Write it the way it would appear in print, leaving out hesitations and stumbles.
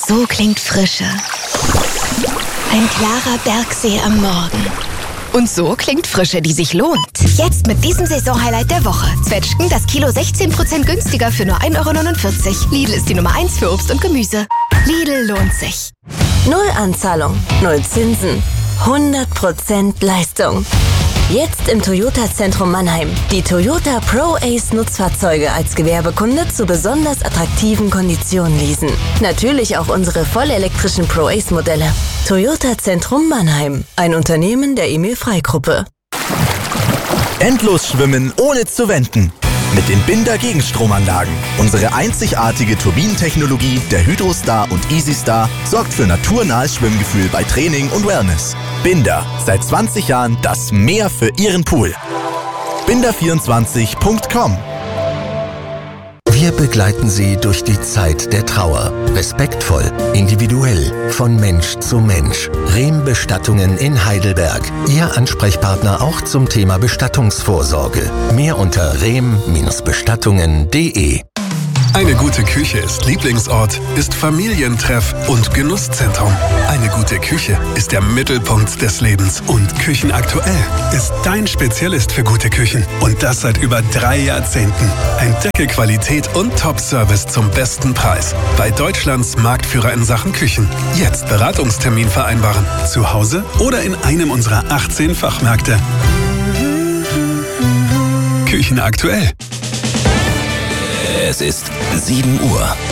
So klingt Frische. Ein klarer Bergsee am Morgen. Und so klingt Frische, die sich lohnt. Jetzt mit diesem Saisonhighlight der Woche. Zwetschgen das Kilo 16% günstiger für nur 1,49 €. Lidl ist die Nummer 1 für Obst und Gemüse. Lidl lohnt sich. 0 Anzahlung, 0 Zinsen, 100% Leistung. Jetzt im Toyota-Zentrum Mannheim. Die Toyota Pro-Ace Nutzfahrzeuge als Gewerbekunde zu besonders attraktiven Konditionen leasen. Natürlich auch unsere vollelektrischen Pro-Ace-Modelle. Toyota-Zentrum Mannheim. Ein Unternehmen der Emil-Frey-Gruppe. Endlos schwimmen, ohne zu wenden. Mit den Binder Gegenstromanlagen. Unsere einzigartige Turbinentechnologie, der Hydrostar und EasyStar, sorgt für naturnahes Schwimmgefühl bei Training und Wellness. Binder, seit 20 Jahren das Meer für Ihren Pool. Binder24.com. Wir begleiten Sie durch die Zeit der Trauer. Respektvoll, individuell, von Mensch zu Mensch. Rehm Bestattungen in Heidelberg. Ihr Ansprechpartner auch zum Thema Bestattungsvorsorge. Mehr unter rehm-bestattungen.de. Eine gute Küche ist Lieblingsort, ist Familientreff und Genusszentrum. Eine gute Küche ist der Mittelpunkt des Lebens. Und Küchenaktuell ist dein Spezialist für gute Küchen. Und das seit über 3 Jahrzehnten. Ein Deckelqualität und Top-Service zum besten Preis. Bei Deutschlands Marktführer in Sachen Küchen. Jetzt Beratungstermin vereinbaren. Zu Hause oder in einem unserer 18 Fachmärkte. Küchenaktuell. Es ist 7 Uhr.